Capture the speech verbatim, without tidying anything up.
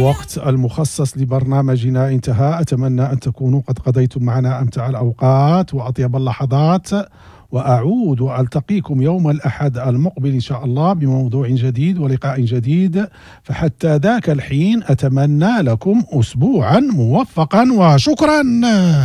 الوقت المخصص لبرنامجنا انتهى. أتمنى أن تكونوا قد قضيتم معنا أمتع الأوقات وأطيب اللحظات، وأعود وألتقيكم يوم الأحد المقبل إن شاء الله بموضوع جديد ولقاء جديد. فحتى ذاك الحين أتمنى لكم أسبوعا موفقا، وشكرا.